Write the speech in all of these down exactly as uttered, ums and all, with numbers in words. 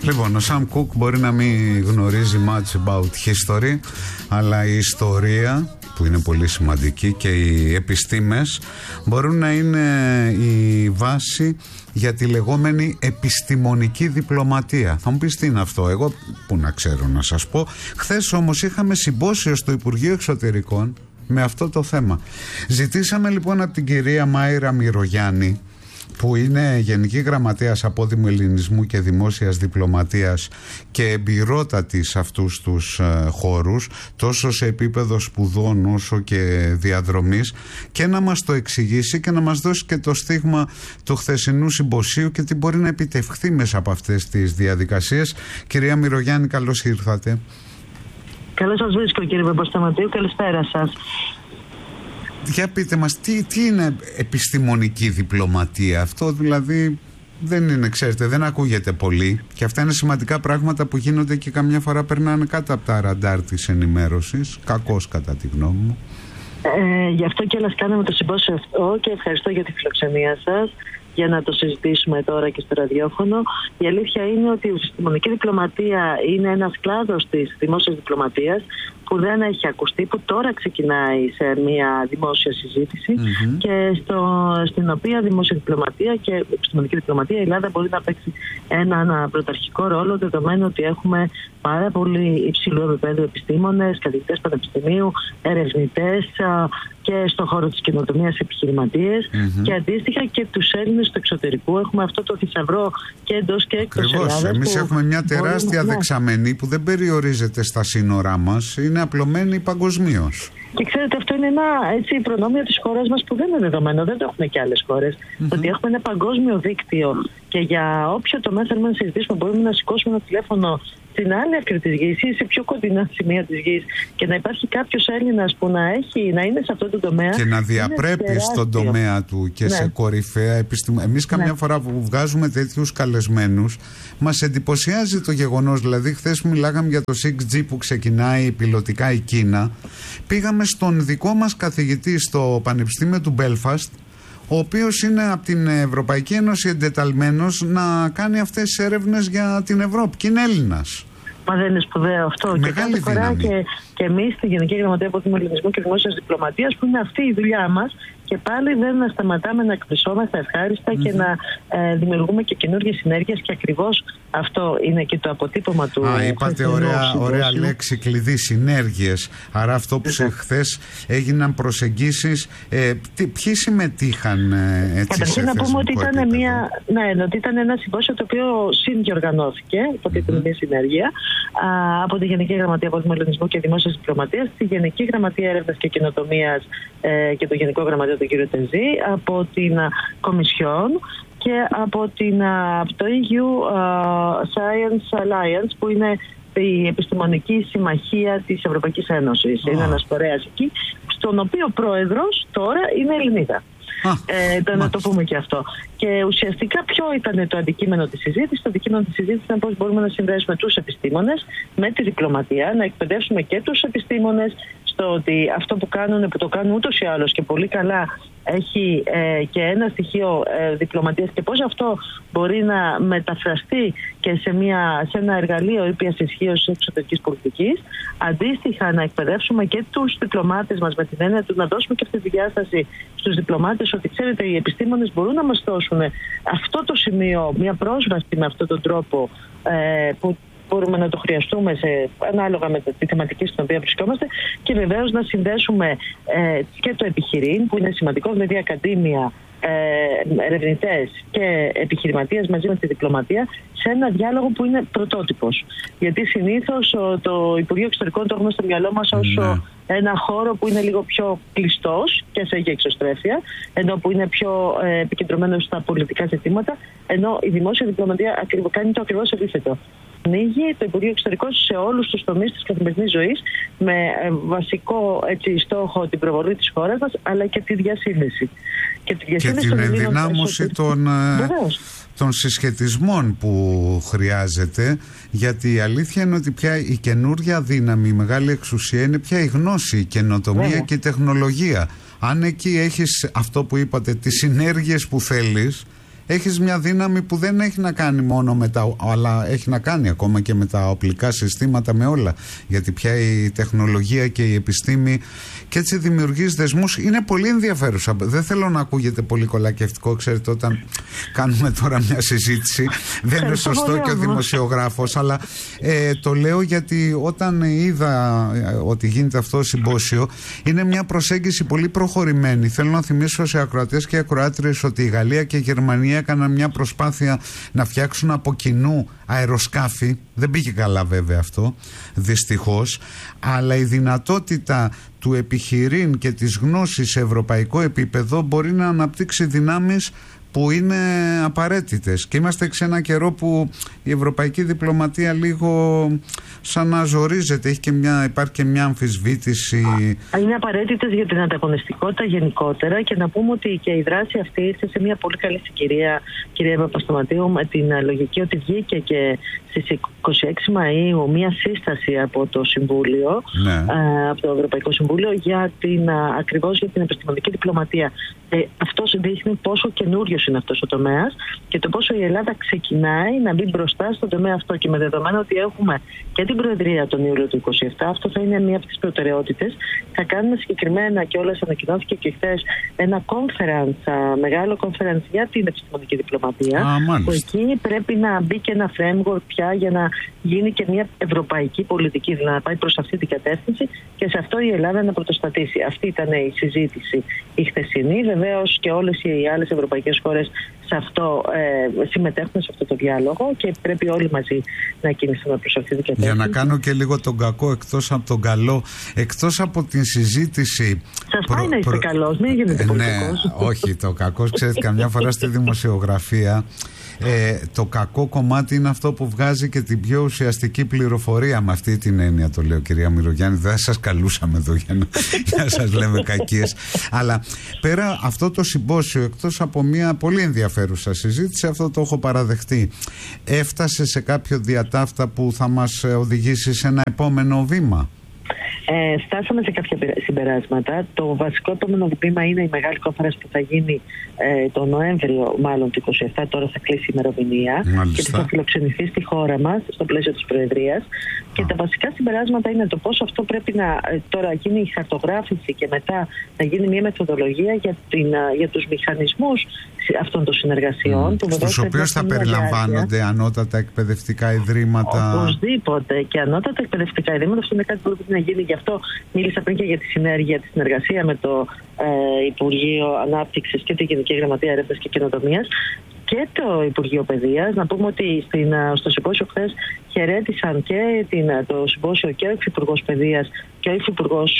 Λοιπόν, ο Σαμ Κουκ μπορεί να μην γνωρίζει much about history, αλλά η ιστορία, που είναι πολύ σημαντική, και οι επιστήμες μπορούν να είναι η βάση για τη λεγόμενη επιστημονική διπλωματία. Θα μου πεις τι είναι αυτό, εγώ που να ξέρω να σας πω. Χθες όμως είχαμε συμπόσιο στο Υπουργείο Εξωτερικών με αυτό το θέμα. Ζητήσαμε λοιπόν από την κυρία Μάιρα Μυρογιάννη, που είναι Γενική Γραμματέας Απόδημου Ελληνισμού και Δημόσιας Διπλωματίας και εμπειρότατη σε αυτούς τους ε, χώρους, τόσο σε επίπεδο σπουδών όσο και διαδρομής, και να μας το εξηγήσει και να μας δώσει και το στίγμα του χθεσινού συμποσίου και τι μπορεί να επιτευχθεί μέσα από αυτές τις διαδικασίες. Κυρία Μυρογιάννη, καλώς ήρθατε. Καλώς σας βρίσκω, κύριε Παπασταματίου, καλησπέρα σας. Για πείτε μας, τι, τι είναι επιστημονική διπλωματία? Αυτό δηλαδή δεν είναι, ξέρετε, δεν ακούγεται πολύ, και αυτά είναι σημαντικά πράγματα που γίνονται και καμιά φορά περνάνε κάτω από τα ραντάρ της ενημέρωσης, κακώς κατά τη γνώμη μου. Ε, γι' αυτό και όλας κάναμε το συμπόσιο αυτό και ευχαριστώ για τη φιλοξενία σας για να το συζητήσουμε τώρα και στο ραδιόφωνο. Η αλήθεια είναι ότι η επιστημονική διπλωματία είναι ένας κλάδος της δημόσιας διπλωματίας που δεν έχει ακουστεί, που τώρα ξεκινάει σε μια δημόσια συζήτηση mm-hmm. και στο, στην οποία δημόσια διπλωματία και επιστημονική διπλωματία η Ελλάδα μπορεί να παίξει έναν πρωταρχικό ρόλο, δεδομένου ότι έχουμε πάρα πολύ υψηλού επίπεδου επιστήμονες, καθηγητές πανεπιστημίου, ερευνητές και στον χώρο της καινοτομίας επιχειρηματίες mm-hmm. και αντίστοιχα και τους Έλληνες του εξωτερικού. Έχουμε αυτό το θησαυρό και εντός και εκτός Ελλάδας. Εμείς έχουμε μια τεράστια μπορούμε... δεξαμενή που δεν περιορίζεται στα σύνορά μας, είναι απλωμένη παγκοσμίως. Και ξέρετε, αυτό είναι ένα έτσι, προνόμιο της χώρας μας που δεν είναι δεδομένο, δεν το έχουν και άλλες χώρες. Mm-hmm. Ότι έχουμε ένα παγκόσμιο δίκτυο και για όποιο τομέα θέλουμε να συζητήσουμε, μπορούμε να σηκώσουμε ένα τηλέφωνο στην άλλη άκρη της γης ή σε πιο κοντινά σημεία της γης και να υπάρχει κάποιος Έλληνας που να, έχει, να είναι σε αυτό το τομέα. Και να διαπρέπει στον τομέα του και ναι. σε κορυφαία επιστήμη. Εμείς καμιά ναι. φορά που βγάζουμε τέτοιους καλεσμένους, μας εντυπωσιάζει το γεγονός. Δηλαδή, χθες μιλάγαμε για το σιξ τζι που ξεκινάει πιλωτικά η Κίνα. Πήγαμε στον δικό μας καθηγητή στο Πανεπιστήμιο του Μπέλφαστ, ο οποίος είναι από την Ευρωπαϊκή Ένωση εντεταλμένος να κάνει αυτές τις έρευνες για την Ευρώπη, και είναι Έλληνας. Μα δεν είναι σπουδαίο αυτό? Μεγάλη και κάθε φορά και, και εμείς στη Γενική Γραμματεία Απόδημου Ελληνισμού και Δημόσιας Διπλωματίας, που είναι αυτή η δουλειά μας, και πάλι δεν σταματάμε να εκπλησόμαστε ευχάριστα mm-hmm. και να ε, δημιουργούμε και καινούργιες συνέργειες, και ακριβώς αυτό είναι και το αποτύπωμα του. Α, είπατε ωραία, ωραία λέξη κλειδί, συνέργειες. Άρα αυτό που σε χθες έγιναν προσεγγίσεις, ε, τι, ποιοι συμμετείχαν ε, έτσι? Καταρχήν να πούμε ότι ήταν, μια, ναι, ότι ήταν ένα συμπόσιο το οποίο συνδιοργανώθηκε, υποτίθεται mm-hmm. μια συνέργεια, α, από τη Γενική Γραμματεία Απόδημου Ελληνισμού και Δημόσιας Διπλωματίας, τη Γενική Γραμματεία Έρευνας και Καινοτομίας ε, και το Γενικό Γραμματείο τον κύριο Τεζή, από την uh, Κομισιόν και από, την, uh, από το ι γιου uh, Science Alliance, που είναι η επιστημονική συμμαχία της Ευρωπαϊκής Ένωσης. Oh. Είναι ένας φορέας εκεί, στον οποίο πρόεδρος τώρα είναι Ελληνίδα. Ah, ε, το, να το πούμε και αυτό. Και ουσιαστικά ποιο ήταν το αντικείμενο της συζήτησης? Το αντικείμενο της συζήτησης ήταν πώς μπορούμε να συνδέσουμε τους επιστήμονες με τη διπλωματία, να εκπαιδεύσουμε και τους επιστήμονες στο ότι αυτό που κάνουν, που το κάνουν ούτως ή άλλως και πολύ καλά, έχει ε, και ένα στοιχείο ε, διπλωματίας, και πώς αυτό μπορεί να μεταφραστεί και σε, μια, σε ένα εργαλείο ήπιας ισχύως εξωτερικής πολιτικής. Αντίστοιχα, να εκπαιδεύσουμε και τους διπλωμάτες μας με την έννοια του να δώσουμε και αυτή τη διάσταση στους διπλωμάτες, ότι ξέρετε, οι επιστήμονες μπορούν να μας δώσουν αυτό το σημείο, μια πρόσβαση με αυτόν τον τρόπο ε, που μπορούμε να το χρειαστούμε σε, ανάλογα με τη θεματική στην οποία βρισκόμαστε, και βεβαίως να συνδέσουμε ε, και το επιχειρήν, που είναι σημαντικό, δηλαδή ακαδήμια, ε, ερευνητές και επιχειρηματίες μαζί με τη διπλωματία, σε ένα διάλογο που είναι πρωτότυπος. Γιατί συνήθως το Υπουργείο Εξωτερικών το έχουμε στο μυαλό μας ως ναι. ένα χώρο που είναι λίγο πιο κλειστός και σε εξωστρέφεια, ενώ που είναι πιο ε, επικεντρωμένο στα πολιτικά ζητήματα, ενώ η δημόσια διπλωματία κάνει το ακριβώς αντίθετο. Ανοίγει το Υπουργείο Εξωτερικών σε όλους τους τομείς της καθημερινής ζωής, με ε, βασικό έτσι, στόχο την προβολή της χώρας μας, αλλά και τη διασύνδεση. Και, τη διασύνδεση και την ενδυνάμωση των, των συσχετισμών που χρειάζεται, γιατί η αλήθεια είναι ότι πια η καινούρια δύναμη, η μεγάλη εξουσία είναι πια η γνώση, η καινοτομία Βέβαια. και η τεχνολογία. Αν εκεί έχεις αυτό που είπατε, τις συνέργειες που θέλεις, έχεις μια δύναμη που δεν έχει να κάνει μόνο με τα, αλλά έχει να κάνει ακόμα και με τα οπλικά συστήματα, με όλα, γιατί πια η τεχνολογία και η επιστήμη, και έτσι δημιουργείς δεσμούς. Είναι πολύ ενδιαφέρουσα. Δεν θέλω να ακούγεται πολύ κολακευτικό, ξέρετε, όταν κάνουμε τώρα μια συζήτηση δεν είναι σωστό και ο δημοσιογράφος, αλλά ε, το λέω γιατί όταν είδα ότι γίνεται αυτό το συμπόσιο, είναι μια προσέγγιση πολύ προχωρημένη. Θέλω να θυμίσω σε ακροατές και ακροάτριες ότι η Γαλλία και η Γερμανία έκαναν μια προσπάθεια να φτιάξουν από κοινού αεροσκάφη. Δεν πήγε καλά βέβαια αυτό, δυστυχώς, αλλά η δυνατότητα του επιχειρήν και της γνώσης σε ευρωπαϊκό επίπεδο μπορεί να αναπτύξει δυνάμεις που είναι απαραίτητες, και είμαστε σε ένα καιρό που η ευρωπαϊκή διπλωματία λίγο σαν να ζορίζεται, έχει και μια, υπάρχει και μια αμφισβήτηση. Είναι απαραίτητες για την ανταγωνιστικότητα γενικότερα, και να πούμε ότι και η δράση αυτή ήρθε σε μια πολύ καλή συγκυρία, κυρία Παπασταματίου, με την λογική ότι βγήκε και στις είκοσι έξι Μαΐου μια σύσταση από το Συμβούλιο, ναι. α, από το Ευρωπαϊκό Συμβούλιο, για την, α, ακριβώς για την επιστημονική διπλωματία. Ε, αυτό δείχνει πόσο καινούριο είναι αυτός ο τομέας και το πόσο η Ελλάδα ξεκινάει να μπει μπροστά στον τομέα αυτό. Και με δεδομένο ότι έχουμε και την Προεδρία τον Ιούλιο του είκοσι επτά, αυτό θα είναι μία από τις προτεραιότητες. Θα κάνουμε συγκεκριμένα, και όλες ανακοινώθηκε και χθες, ένα conference, μεγάλο conference για την επιστημονική διπλωματία. Α, που εκεί πρέπει να μπει και ένα framework πια για να γίνει και μια ευρωπαϊκή πολιτική, δηλαδή να πάει προς αυτή την κατεύθυνση, και σε αυτό η Ελλάδα να πρωτοστατήσει. Αυτή ήταν η συζήτηση η χθεσινή. Βεβαίως και όλες οι άλλες ευρωπαϊκές χώρες σε αυτό, ε, συμμετέχουν σε αυτό το διάλογο, και πρέπει όλοι μαζί να κινηθούμε προς αυτή την κατεύθυνση. Για να κάνω και λίγο τον κακό εκτός από τον καλό, εκτός από την συζήτηση. Σας πάει προ, να είστε προ... καλός, μην γίνετε πολιτικός. Ναι, όχι, το κακός, ξέρετε, καμιά φορά στη δημοσιογραφία Ε, το κακό κομμάτι είναι αυτό που βγάζει και την πιο ουσιαστική πληροφορία. Με αυτή την έννοια το λέω, κυρία Μυρογιάννη. Δεν σας καλούσαμε εδώ για να, για να σας λέμε κακίες. Αλλά πέρα αυτό το συμπόσιο, εκτός από μια πολύ ενδιαφέρουσα συζήτηση, αυτό το έχω παραδεχτεί, έφτασε σε κάποιο διατάφτα που θα μας οδηγήσει σε ένα επόμενο βήμα. Ε, φτάσαμε σε κάποια συμπεράσματα. Το βασικό επόμενο βήμα είναι η μεγάλη κόφαρας που θα γίνει ε, το Νοέμβριο, μάλλον το είκοσι επτά. Τώρα θα κλείσει η ημερομηνία και θα φιλοξενηθεί στη χώρα μας στο πλαίσιο της Προεδρίας. Και τα βασικά συμπεράσματα είναι το πώς αυτό πρέπει να ε, τώρα γίνει η χαρτογράφηση και μετά να γίνει μια μεθοδολογία για, την, για τους μηχανισμούς αυτών των συνεργασιών. Mm. Στους οποίους θα περιλαμβάνονται ανώτατα εκπαιδευτικά ιδρύματα. Οπωσδήποτε. Και ανώτατα εκπαιδευτικά ιδρύματα, αυτό είναι κάτι που πρέπει να γίνει. Γι' αυτό μίλησα πριν και για τη συνέργεια, τη συνεργασία με το ε, Υπουργείο Ανάπτυξης και τη Γενική Γραμματεία Έρευνας και Καινοτομίας και το Υπουργείο Παιδείας. Να πούμε ότι στην, στο συμπόσιο χθες χαιρέτησαν και την, το συμπόσιο και ο Υφυπουργός Παιδείας και ο Υφυπουργός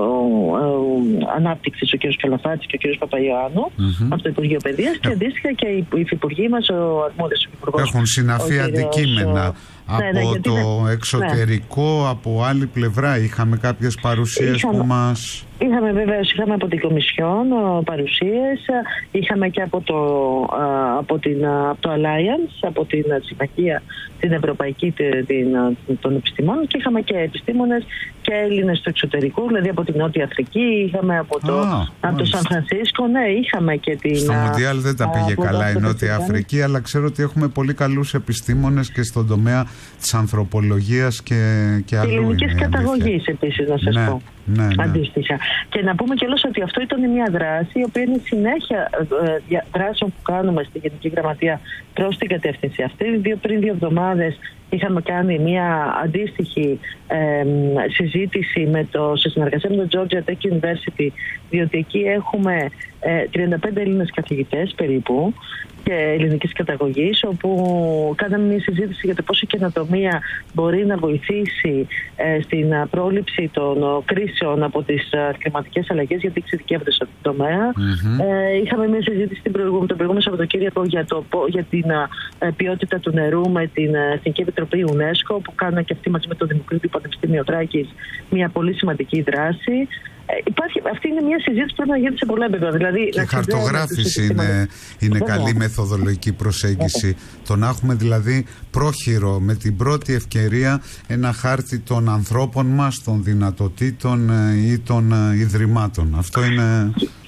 Ανάπτυξης, ο κ. Καλαφάτης και ο κ. Παπαϊωάννου, mm-hmm. από το Υπουργείο Παιδείας, και αντίστοιχα και οι υφυπουργοί μας, ο αρμόδιος Υφυπουργός. Έχουν συναφεί αντικείμενα. Ο... Από ναι, ναι, το είναι... εξωτερικό, ναι. από άλλη πλευρά είχαμε κάποιες παρουσίες είχαμε, που μας... Είχαμε βεβαίως, είχαμε από την Κομισιόν παρουσίες, είχαμε και από το, από την, από το Alliance, από την Συμμαχία την Ευρωπαϊκή την, των Επιστημών, και είχαμε και επιστήμονες και Έλληνες του εξωτερικού, δηλαδή από την Νότια Αφρική, είχαμε από το, ah, από το Σαν Φρανσίσκο, ναι, είχαμε και την... Στο Μουντιάλ δεν τα πήγε καλά η Νότια Αφρική, αλλά ξέρω ότι έχουμε πολύ καλούς επιστήμονες και στον τομέα της ανθρωπολογίας και, και αλλού. Τη ελληνικής καταγωγής επίσης, να σας ναι, πω. Ναι, ναι. Αντίστοιχα. Και να πούμε κιόλας ότι αυτό ήταν μια δράση η οποία είναι συνέχεια ε, δράσεων που κάνουμε στη Γενική Γραμματεία προς την κατεύθυνση αυτή. Δύο, πριν δύο εβδομάδες είχαμε κάνει μια αντίστοιχη ε, συζήτηση με το, σε συνεργασία με το Georgia Tech University, διότι εκεί έχουμε ε, τριάντα πέντε Έλληνες καθηγητές περίπου και ελληνικής καταγωγής, όπου κάναμε μια συζήτηση για το πώς η καινοτομία μπορεί να βοηθήσει ε, στην πρόληψη των κρίσεων από τις ε, κλιματικές αλλαγές, γιατί εξειδικεύονται σε αυτό το τομέα. Mm-hmm. Ε, είχαμε μια συζήτηση την προηγούμενη, τον προηγούμενο Σαββατοκύριακο για, το, για την ε, ποιότητα του νερού με την Εθνική Επιτροπή UNESCO, που κάνουν και αυτή μαζί με το Δημοκρίτιο Πανεπιστήμιο Τράκης μια πολύ σημαντική δράση. Υπάρχει, αυτή είναι μια συζήτηση που πρέπει να γίνει σε πολλά επίπεδα. Δηλαδή, και η χαρτογράφηση είναι, είναι καλή μεθοδολογική προσέγγιση. Το να έχουμε δηλαδή πρόχειρο με την πρώτη ευκαιρία ένα χάρτη των ανθρώπων μας, των δυνατοτήτων ή των ιδρυμάτων. Αυτό είναι...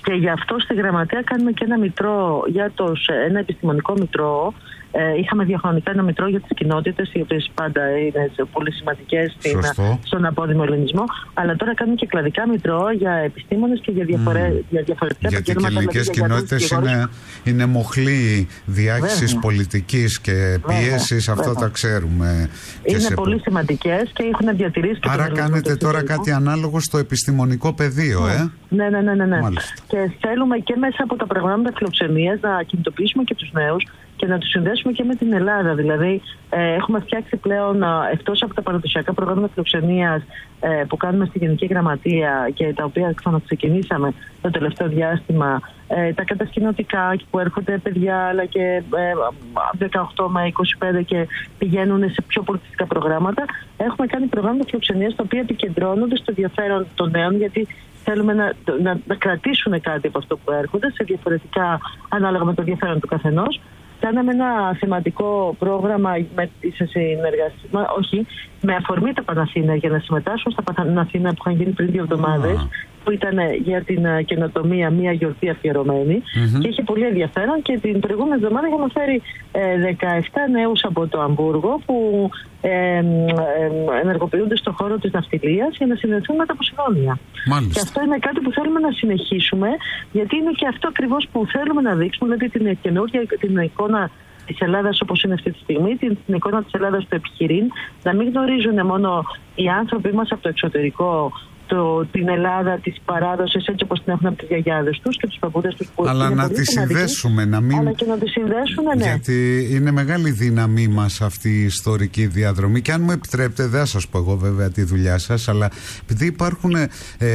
Και γι' αυτό στη Γραμματεία κάνουμε και ένα μητρό, για το, ένα επιστημονικό μητρό. Ε, είχαμε διαχρονικά ένα μητρό για τις κοινότητες, οι οποίες πάντα είναι πολύ σημαντικές στον απόδημο ελληνισμό. Αλλά τώρα κάνουμε και κλαδικά μητρό για επιστήμονες και για, διαφορε, mm. για διαφορετικά επαγγέλματα. Γιατί και οι ελληνικές κοινότητες είναι, είναι μοχλή διάχυσης πολιτικής και πίεσης, αυτό βέβαια. Τα ξέρουμε. Είναι σε... πολύ σημαντικές και έχουν διατηρήσει και άρα κάνετε τώρα κάτι ανάλογο στο επιστημονικό πεδίο, ναι. ε? Ναι, ναι, ναι, ναι, ναι. Και θέλουμε και μέσα από τα προγράμματα φιλοξενίας να κινητοποιήσουμε και τους νέους και να τους συνδέσουμε και με την Ελλάδα. Δηλαδή, ε, έχουμε φτιάξει πλέον, εκτός από τα παραδοσιακά προγράμματα φιλοξενίας ε, που κάνουμε στη Γενική Γραμματεία και τα οποία ξαναξεκινήσαμε το τελευταίο διάστημα, ε, τα κατασκηνωτικά που έρχονται παιδιά, αλλά και ε, δεκαοκτώ με είκοσι πέντε και πηγαίνουν σε πιο πολιτιστικά προγράμματα. Έχουμε κάνει προγράμματα φιλοξενίας τα οποία επικεντρώνονται στο ενδιαφέρον των νέων, γιατί θέλουμε να, να, να κρατήσουν κάτι από αυτό που έρχονται σε διαφορετικά, ανάλογα με το ενδιαφέρον του καθενός. Κάναμε ένα θεματικό πρόγραμμα με τη συνεργασία, όχι, με αφορμή τα Παναθήνα, για να συμμετάσχουν στα Παναθήνα που είχαν γίνει πριν δύο εβδομάδες, mm. που ήταν για την καινοτομία μια γιορτή αφιερωμένη mm-hmm. και είχε πολύ ενδιαφέρον. Και την προηγούμενη εβδομάδα είχαμε φέρει ε, δεκαεπτά νέους από το Αμβούργο που ε, ε, ενεργοποιούνται στον χώρο της ναυτιλίας για να συνδεθούν με τα Ποσειδόνια. Και αυτό είναι κάτι που θέλουμε να συνεχίσουμε, γιατί είναι και αυτό ακριβώς που θέλουμε να δείξουμε, δηλαδή την καινούργια την εικόνα της Ελλάδας όπως είναι αυτή τη στιγμή, την, την εικόνα της Ελλάδας στο επιχειρήν, να μην γνωρίζουν μόνο οι άνθρωποι μας από το εξωτερικό το, την Ελλάδα, τις παράδοσες έτσι όπως την έχουν από τις γιαγιάδες τους και τους παππούδες τους. Που αλλά να τις συνδέσουμε, να μην... αλλά και να τις συνδέσουν, ναι. Γιατί είναι μεγάλη δύναμή μας αυτή η ιστορική διαδρομή. Και αν μου επιτρέπετε, δεν θα σας πω εγώ βέβαια τη δουλειά σας, αλλά επειδή υπάρχουν ε,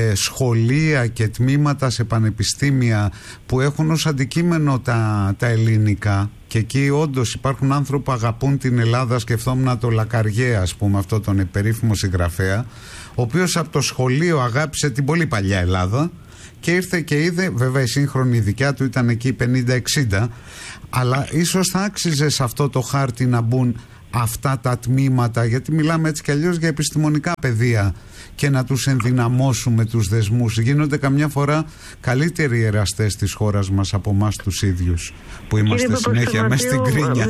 σχολεία και τμήματα σε πανεπιστήμια που έχουν ως αντικείμενο τα, τα ελληνικά, και εκεί όντως υπάρχουν άνθρωποι που αγαπούν την Ελλάδα. Σκεφτόμουν το Λακαριέ, ας πούμε, αυτό τον περίφημο συγγραφέα, ο οποίος από το σχολείο αγάπησε την πολύ παλιά Ελλάδα και ήρθε και είδε, βέβαια η σύγχρονη δικιά του ήταν εκεί πενήντα εξήντα, αλλά ίσως θα άξιζε σε αυτό το χάρτη να μπουν αυτά τα τμήματα, γιατί μιλάμε έτσι κι αλλιώς για επιστημονικά πεδία, και να τους ενδυναμώσουμε τους δεσμούς. Γίνονται καμιά φορά καλύτεροι εραστές της χώρας μας από εμάς τους ίδιους, που είμαστε Κύριε συνέχεια μέσα στην κρίνια.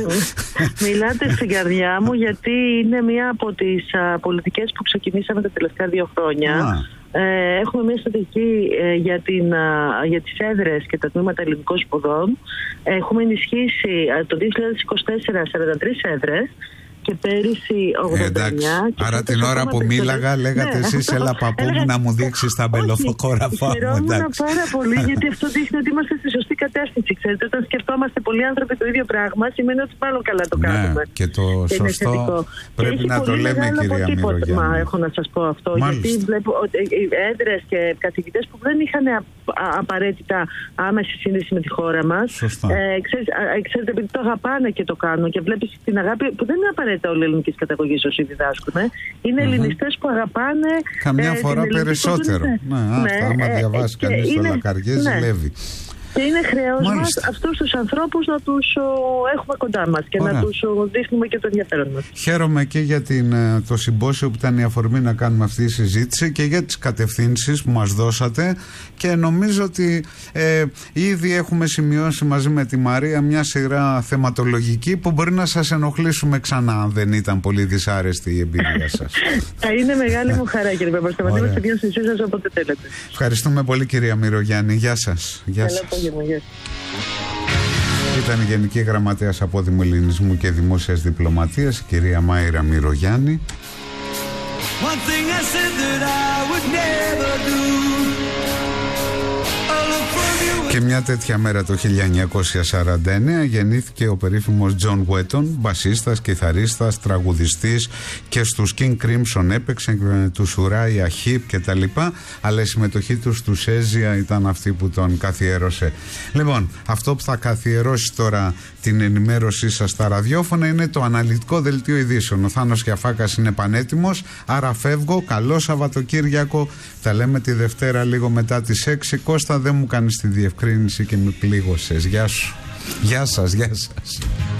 Μιλάτε στην καρδιά μου, γιατί είναι μία από τις α, πολιτικές που ξεκινήσαμε τα τελευταία δύο χρόνια. Α. Ε, έχουμε μια στρατηγική ε, για, την, α, για τις έδρες και τα τμήματα ελληνικών σπουδών. Έχουμε ενισχύσει α, το δύο χιλιάδες είκοσι τέσσερα σαράντα τρεις έδρες και πέρυσι ογδόντα εννιά. Ε, άρα την ώρα που μίλαγα λέγατε ναι. εσείς έλα παππού μου να μου δείξεις τα μπελοφοκόραφά μου. Χαιρόμουν πάρα πολύ, γιατί αυτό δείχνει ότι είμαστε στη σωστή κατεύθυνση. Ξέρετε, όταν σκεφτόμαστε πολλοί άνθρωποι το ίδιο πράγμα, σημαίνει ότι πάλι καλά το κάνουμε. Ναι, και το και σωστό πρέπει να το λέμε, κυρία Μυρογιάννη. Έχω να σας πω αυτό, γιατί βλέπω ότι έδρες και καθηγητές που δεν είχαν απαραίτητα άμεση σύνδεση με τη χώρα μας. Ξέρετε, επειδή το αγαπάνε και το κάνουν και βλέπεις την αγάπη που δεν είναι απαραίτητα όλοι ελληνικής καταγωγής όσοι διδάσκουν. Είναι mm-hmm. ελληνιστές που αγαπάνε. Καμιά ε, φορά περισσότερο. Ναι, ναι, αυτά, άμα ε, διαβάσει κανείς το Λακαριέ, ναι. ζηλεύει. Και είναι χρέος μας αυτούς τους ανθρώπους να τους ο, έχουμε κοντά μας και Ωραία. να τους ο, δείχνουμε και το ενδιαφέρον μας. Χαίρομαι και για την, το συμπόσιο που ήταν η αφορμή να κάνουμε αυτή τη συζήτηση και για τις κατευθύνσεις που μας δώσατε, και νομίζω ότι ε, ήδη έχουμε σημειώσει μαζί με τη Μαρία μια σειρά θεματολογική που μπορεί να σας ενοχλήσουμε ξανά αν δεν ήταν πολύ δυσάρεστη η εμπειρία σας. Θα είναι μεγάλη μου χαρά, κύριε Παπασταματή, στη διάθεσή σας όποτε θέλετε. Ευχαριστούμε πολύ, κυρία Μυρογιάννη. Γεια σας. Γεια σας. Ήταν η Γενική Γραμματέας Απόδημου Ελληνισμού και Δημόσιας Διπλωματίας, η κυρία Μάηρα Μυρογιάννη. Και μια τέτοια μέρα το χίλια εννιακόσια σαράντα εννέα γεννήθηκε ο περίφημος Τζον Γουέτον, μπασίστας, κιθαρίστας, τραγουδιστής, και στους King Crimson έπαιξε, τους Uriah Heep και τα λοιπά, αλλά η συμμετοχή του στους Έζια ήταν αυτή που τον καθιέρωσε. Λοιπόν, αυτό που θα καθιερώσει τώρα την ενημέρωσή σας στα ραδιόφωνα είναι το αναλυτικό δελτίο ειδήσεων. Ο Θάνος Κιαφάκας είναι πανέτοιμος, άρα φεύγω. Καλό Σαββατοκύριακο. Τα λέμε τη Δευτέρα λίγο μετά τις έξι. Κώστα, δεν μου κάνεις τη διευκρίνηση και με πλήγωσες. Γεια σου. Γεια σας, γεια σας.